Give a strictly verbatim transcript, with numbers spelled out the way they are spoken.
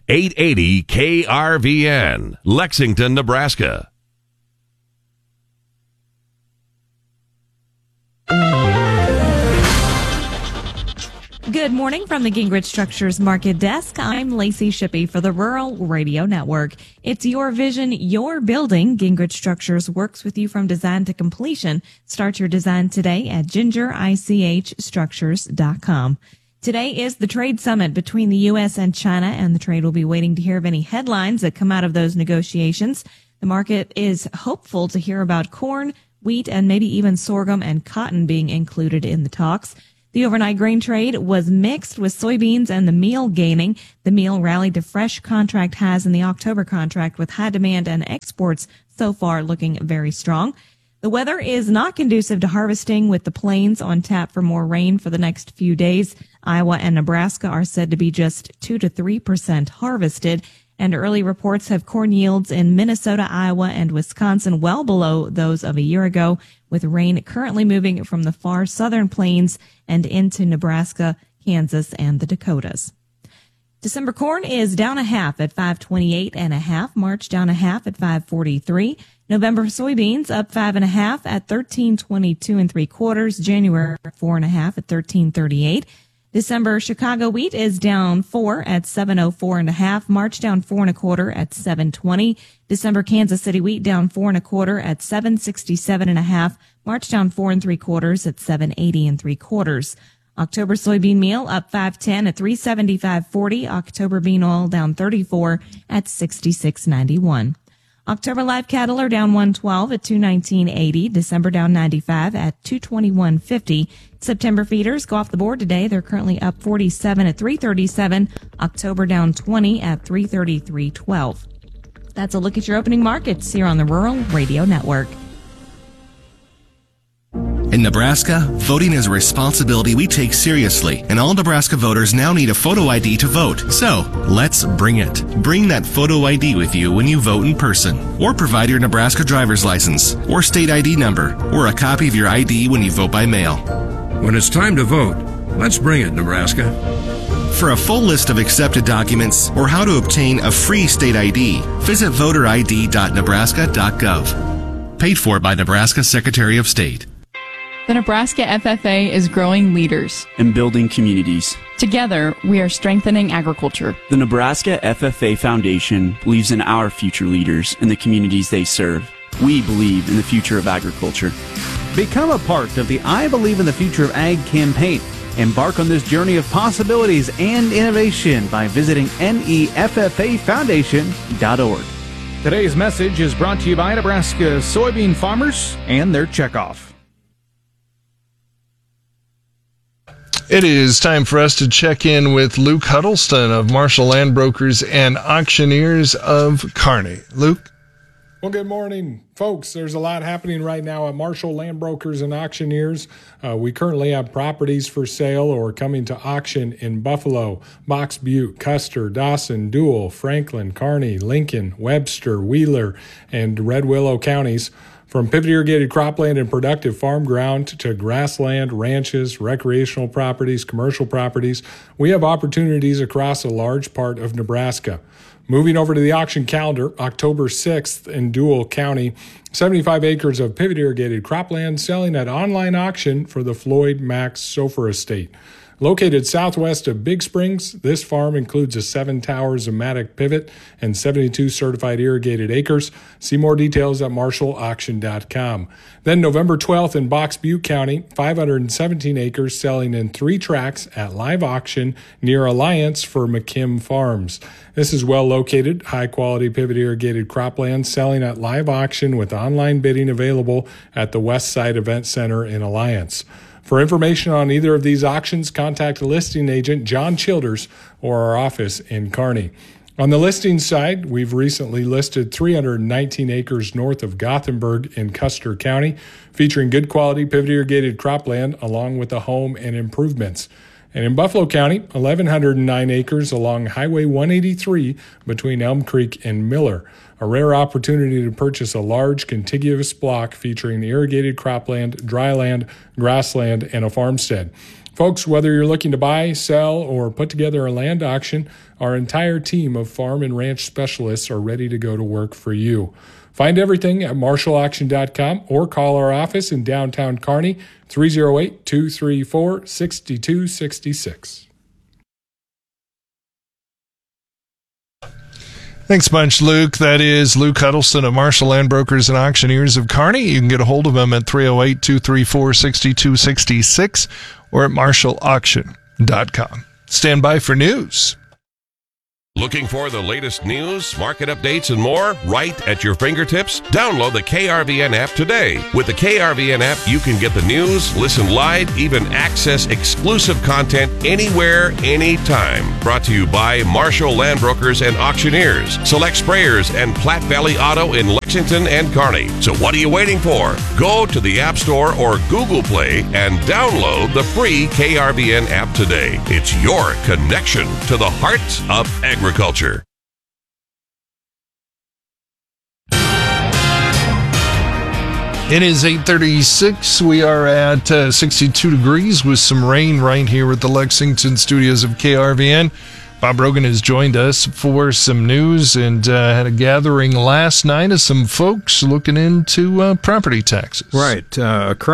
eight eighty K R V N, Lexington, Nebraska. Good morning from the Gingrich Structures Market Desk. I'm Lacey Shippey for the Rural Radio Network. It's your vision, your building. Gingrich Structures works with you from design to completion. Start your design today at ginger ich structures dot com. Today is the trade summit between the U S and China, and the trade will be waiting to hear of any headlines that come out of those negotiations. The market is hopeful to hear about corn, wheat, and maybe even sorghum and cotton being included in the talks. The overnight grain trade was mixed, with soybeans and the meal gaining. The meal rallied to fresh contract highs in the October contract, with high demand and exports so far looking very strong. The weather is not conducive to harvesting, with the plains on tap for more rain for the next few days. Iowa and Nebraska are said to be just two to three percent harvested. And early reports have corn yields in Minnesota, Iowa, and Wisconsin well below those of a year ago, with rain currently moving from the far southern plains and into Nebraska, Kansas, and the Dakotas. December corn is down a half at five twenty-eight and a half. March down a half at five forty-three. November soybeans up five and a half at thirteen twenty-two and three quarters. January four and a half at thirteen thirty-eight. December Chicago wheat is down four at seven oh four and a half. March down four and a quarter at seven twenty. December Kansas City wheat down four and a quarter at seven sixty-seven and a half. March down four and three quarters at seven eighty and three quarters. October soybean meal up five ten at three seventy-five forty. October bean oil down thirty-four at sixty-six ninety-one. October live cattle are down one twelve at two nineteen eighty. December down ninety-five at two twenty-one fifty. September feeders go off the board today. They're currently up forty-seven at three thirty-seven. October down twenty at three thirty-three twelve. That's a look at your opening markets here on the Rural Radio Network. In Nebraska, voting is a responsibility we take seriously, and all Nebraska voters now need a photo I D to vote. So, let's bring it. Bring that photo I D with you when you vote in person, or provide your Nebraska driver's license, or state I D number, or a copy of your I D when you vote by mail. When it's time to vote, let's bring it, Nebraska. For a full list of accepted documents or how to obtain a free state I D, visit voter I D dot nebraska dot gov. Paid for by Nebraska Secretary of State. The Nebraska F F A is growing leaders and building communities. Together, we are strengthening agriculture. The Nebraska F F A Foundation believes in our future leaders and the communities they serve. We believe in the future of agriculture. Become a part of the I Believe in the Future of Ag campaign. Embark on this journey of possibilities and innovation by visiting N E F F A foundation dot org. Today's message is brought to you by Nebraska soybean farmers and their checkoff. It is time for us to check in with Luke Huddleston of Marshall Land Brokers and Auctioneers of Kearney. Luke? Well, good morning, folks. There's a lot happening right now at Marshall Land Brokers and Auctioneers. Uh, we currently have properties for sale or coming to auction in Buffalo, Box Butte, Custer, Dawson, Dual, Franklin, Kearney, Lincoln, Webster, Wheeler, and Red Willow counties. From pivot irrigated cropland and productive farm ground to grassland, ranches, recreational properties, commercial properties, we have opportunities across a large part of Nebraska. Moving over to the auction calendar, October sixth in Dual County, seventy-five acres of pivot irrigated cropland selling at online auction for the Floyd Max Sofer Estate. Located southwest of Big Springs, this farm includes a seven tower Zematic pivot and seventy-two certified irrigated acres. See more details at marshall auction dot com. Then November twelfth in Box Butte County, five hundred seventeen acres selling in three tracts at live auction near Alliance for McKim Farms. This is well located, high quality pivot irrigated cropland selling at live auction with online bidding available at the West Side Event Center in Alliance. For information on either of these auctions, contact listing agent John Childers or our office in Kearney. On the listing side, we've recently listed three hundred nineteen acres north of Gothenburg in Custer County, featuring good quality pivot irrigated cropland along with a home and improvements. And in Buffalo County, eleven oh nine acres along Highway one eighty-three between Elm Creek and Miller. A rare opportunity to purchase a large contiguous block featuring irrigated cropland, dryland, grassland, and a farmstead. Folks, whether you're looking to buy, sell, or put together a land auction, our entire team of farm and ranch specialists are ready to go to work for you. Find everything at marshall auction dot com or call our office in downtown Kearney, three oh eight, two three four, six two six six. Thanks bunch, Luke. That is Luke Huddleston of Marshall Land Brokers and Auctioneers of Kearney. You can get a hold of him at three oh eight, two three four, six two six six or at marshall auction dot com. Stand by for news. Looking for the latest news, market updates, and more right at your fingertips? Download the K R V N app today. With the K R V N app, you can get the news, listen live, even access exclusive content anywhere, anytime. Brought to you by Marshall Land Brokers and Auctioneers, Select Sprayers, and Platte Valley Auto in Lexington and Kearney. So what are you waiting for? Go to the App Store or Google Play and download the free K R V N app today. It's your connection to the heart of agriculture. Agriculture. It is eight thirty-six. We are at uh, sixty-two degrees with some rain right here at the Lexington studios of K R V N. Bob Rogan has joined us for some news and uh, had a gathering last night of some folks looking into uh, property taxes. Right. Uh,